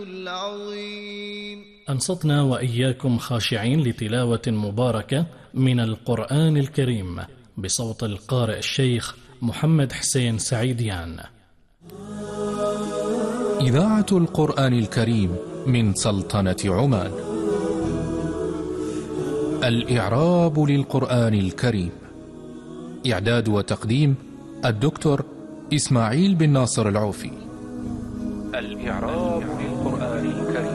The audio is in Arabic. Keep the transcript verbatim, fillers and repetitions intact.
العظيم. أنصتنا وإياكم خاشعين لتلاوة مباركة من القرآن الكريم بصوت القارئ الشيخ محمد حسين سعيديان. إذاعة القرآن الكريم من سلطنة عمان. الإعراب للقرآن الكريم. إعداد وتقديم الدكتور إسماعيل بن ناصر العوفي. الإعراب للقرآن الكريم.